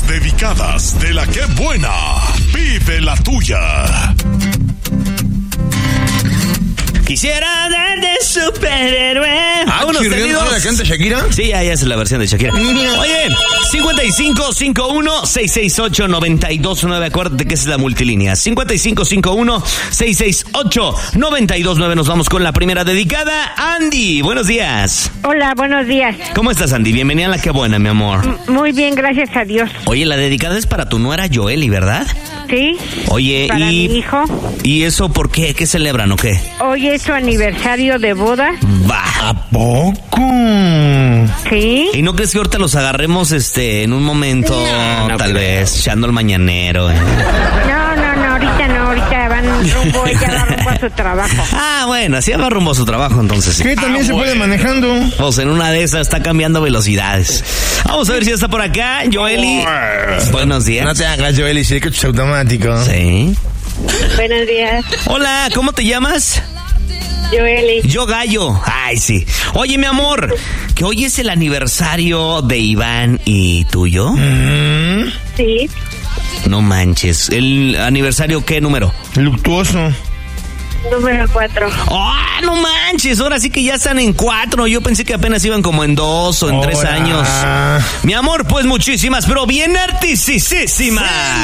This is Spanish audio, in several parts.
dedicadas de la que buena. Vive la tuya. Quisiera dar de superhéroe. ¿Vámonos, ¿la canta Shakira? Sí, ya es la versión de Shakira. Oye, 5551-668-929. Acuérdate que es la multilínea. 5551-668-929. Nos vamos con la primera dedicada. Andy, buenos días. Hola, buenos días. ¿Cómo estás, Andy? Bienvenida a La Que Buena, mi amor. Muy bien, gracias a Dios. Oye, la dedicada es para tu nuera Joely, ¿verdad? Sí. Oye, para mi hijo. ¿Y eso por qué? ¿Qué celebran o qué? Hoy es su aniversario de boda. Va. ¿A poco? Sí. ¿Y no crees que ahorita los agarremos en un momento, tal vez, echando el mañanero? No, ahorita van rumbo, ella va rumbo a su trabajo. Ah, bueno, así va rumbo a su trabajo, entonces sí. ¿Qué? También se puede manejando. Pues en una de esas está cambiando velocidades. Vamos a ver si está por acá, Joely. Buenos días. No te hagas, Joely, si es que es automático. Sí. Buenos días. Hola, ¿cómo te llamas? Joely. Yo Gallo. Ay, sí. Oye, mi amor, que hoy es el aniversario de Iván y tuyo. Sí. No manches. ¿El aniversario qué número? Luctuoso. Número 4. ¡Ah, no manches! Ahora sí que ya están en 4. Yo pensé que apenas iban como en 2 o en 3 años. Mi amor, pues muchísimas, pero bien artisísimas.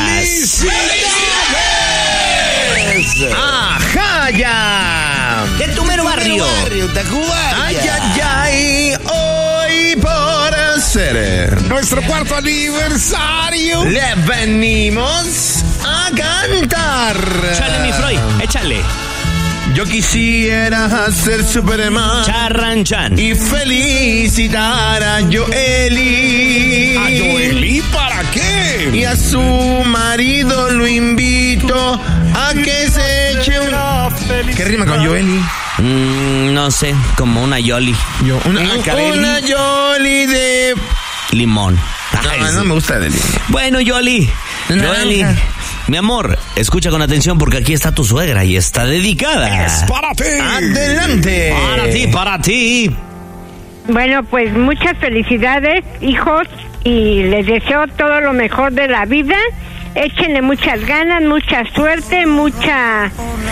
¡Felicidades! ¡Ajá, ya! De tu mero barrio. ¡Ay, ay, ay! Hoy por ser nuestro cuarto aniversario le venimos a cantar. Échale, mi Freud, échale. Yo quisiera ser Superman Charranchan. y felicitar a Joely. ¿A Joely para qué? Y a su marido lo invito a que se eche un... ¿Qué rima con Joely? No sé, como una Yoli. Una Joely de... Limón. No me gusta de limón. Bueno, Joely. Mi amor, escucha con atención porque aquí está tu suegra y está dedicada. ¡Es para ti! ¡Adelante! Para ti. Bueno, pues muchas felicidades, hijos, y les deseo todo lo mejor de la vida. Échenle muchas ganas, mucha suerte, muchas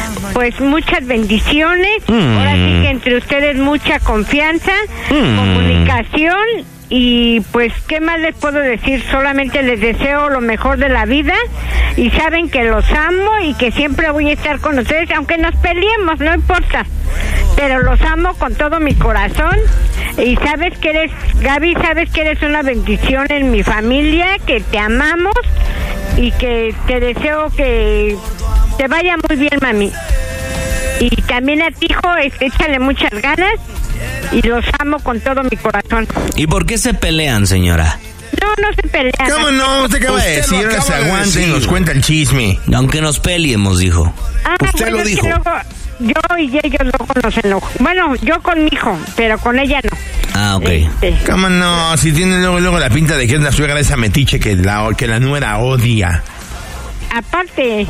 bendiciones. Ahora sí que entre ustedes mucha confianza, comunicación. Y pues, ¿qué más les puedo decir? Solamente les deseo lo mejor de la vida y saben que los amo y que siempre voy a estar con ustedes, aunque nos peleemos, no importa. Pero los amo con todo mi corazón y sabes que eres, Gaby, sabes que eres una bendición en mi familia, que te amamos y que te deseo que te vaya muy bien, mami. Y también a ti, hijo, échale muchas ganas. Y los amo con todo mi corazón. ¿Y por qué se pelean, señora? No se pelean. ¿Cómo no? ¿Usted acaba de decir? Ahora se aguanta y nos cuenta el chisme. Aunque nos peleemos, dijo. Usted lo dijo. Luego, yo y ellos luego nos enojamos. Bueno, yo con mi hijo, pero con ella no. Ah, ok. ¿Cómo no? Si tiene luego la pinta de que es la suegra de esa metiche que la nuera odia. Aparte.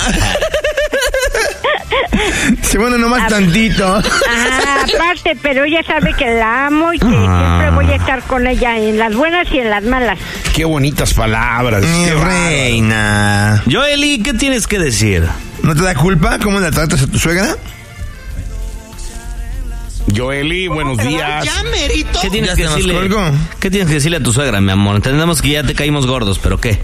Sí, bueno, nomás tantito. Aparte, pero ella sabe que la amo y que siempre voy a estar con ella en las buenas y en las malas. Qué bonitas palabras. Mi reina. Joely, ¿qué tienes que decir? ¿No te da culpa cómo la tratas a tu suegra? Joely, buenos días. ¿Qué tienes que decirle? ¿Qué tienes que decirle a tu suegra, mi amor? Entendemos que ya te caímos gordos, pero ¿qué?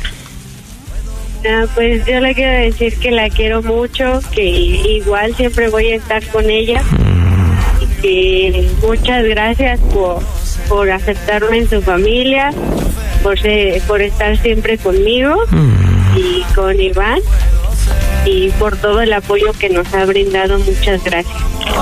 Pues yo le quiero decir que la quiero mucho, que igual siempre voy a estar con ella y que muchas gracias por aceptarme en su familia, por estar siempre conmigo y con Iván y por todo el apoyo que nos ha brindado. Muchas gracias.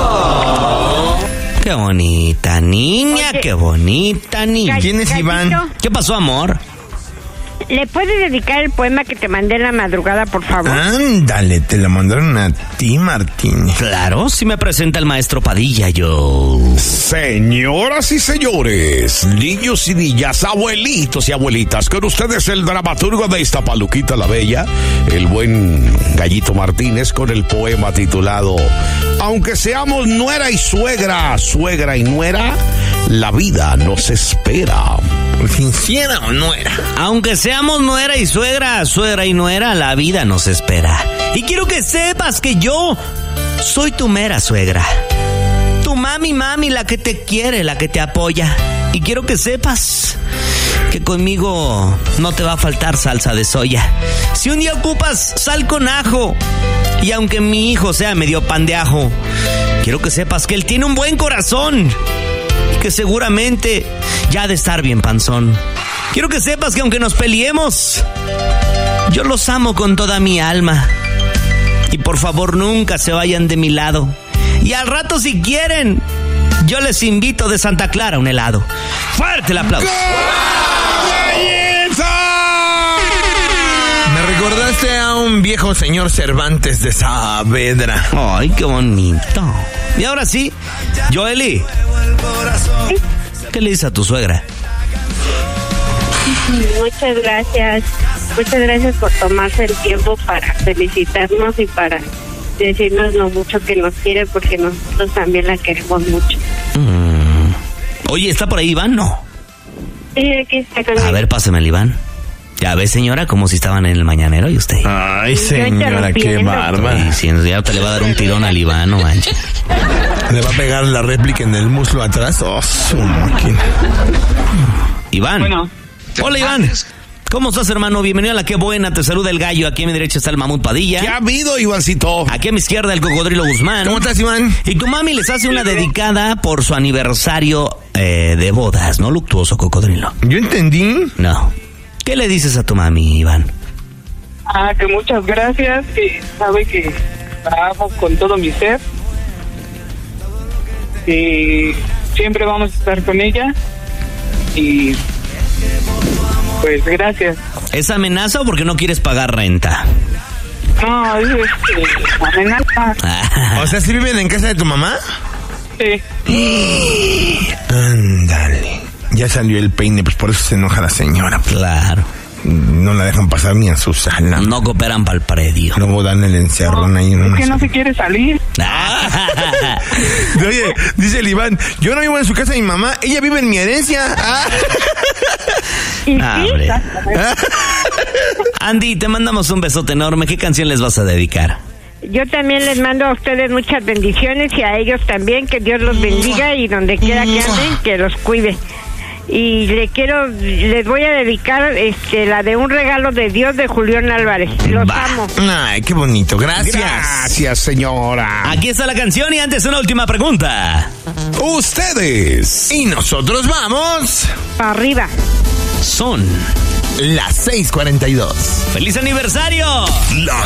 Qué bonita niña, qué bonita niña. ¿Quién es Iván? ¿Qué pasó, amor? ¿Le puedes dedicar el poema que te mandé en la madrugada, por favor? Ándale, te lo mandaron a ti, Martín. Claro, si me presenta el maestro Padilla, yo. Señoras y señores, niños y niñas, abuelitos y abuelitas, con ustedes el dramaturgo de Iztapaluquita la Bella, el buen Gallito Martínez, con el poema titulado Aunque seamos nuera y suegra, suegra y nuera, la vida nos espera. Sincera o nuera. Aunque seamos nuera y suegra y nuera, la vida nos espera. Y quiero que sepas que yo soy tu mera suegra. Tu mami, la que te quiere, la que te apoya. Y quiero que sepas que conmigo no te va a faltar salsa de soya. Si un día ocupas sal con ajo, y aunque mi hijo sea medio pan de ajo, quiero que sepas que él tiene un buen corazón y que seguramente ya ha de estar bien panzón. Quiero que sepas que aunque nos peleemos, yo los amo con toda mi alma. Y por favor nunca se vayan de mi lado. Y al rato si quieren, yo les invito de Santa Clara un helado. ¡Fuerte el aplauso! Me recordaste a un viejo señor Cervantes de Saavedra. ¡Ay, qué bonito! Y ahora sí, Joely, ¿qué le dices a tu suegra? Muchas gracias. Muchas gracias por tomarse el tiempo para felicitarnos y para decirnos lo mucho que nos quiere, porque nosotros también la queremos mucho. Oye, ¿está por ahí Iván? No. Sí, aquí está conmigo. A ver, páseme el Iván. Ya ves, señora, como si estaban en el mañanero y usted. Ay, señora, qué bárbara. Y si ya te le va a dar un tirón al Iván, no manches. Le va a pegar la réplica en el muslo atrás. Oh, su máquina. Iván. Bueno. Hola, Iván. ¿Cómo estás, hermano? Bienvenido a La Qué Buena. Te saluda el Gallo. Aquí a mi derecha está el Mamut Padilla. ¿Qué ha habido, Ivancito? Aquí a mi izquierda el Cocodrilo Guzmán. ¿Cómo estás, Iván? Y tu mami les hace una dedicada por su aniversario de bodas, ¿no? Luctuoso, Cocodrilo. Yo entendí. No. ¿Qué le dices a tu mami, Iván? Que muchas gracias, que sabe que la amo con todo mi ser. Y siempre vamos a estar con ella. Y pues gracias. ¿Es amenaza o porque no quieres pagar renta? No, es amenaza. O sea, ¿sí viven en casa de tu mamá? Sí. Ándale. Ya salió el peine, pues por eso se enoja la señora. Claro. No la dejan pasar ni a su sala. No cooperan para el predio. Luego dan el encerrón ahí en Es una que no sala. se quiere salir. Oye, dice el Iván, yo no vivo en su casa de mi mamá, ella vive en mi herencia. Y sí, Hombre. Andy, te mandamos un besote enorme. ¿Qué canción les vas a dedicar? Yo también les mando a ustedes muchas bendiciones y a ellos también, que Dios los bendiga y donde quiera que anden, que los cuide. Y les voy a dedicar la de Un Regalo de Dios de Julián Álvarez. Los amo. Ay, qué bonito, gracias. Gracias, señora. Aquí está la canción y antes una última pregunta. Ustedes. Y nosotros vamos. Para arriba. Son Las 6:42. ¡Feliz aniversario! Las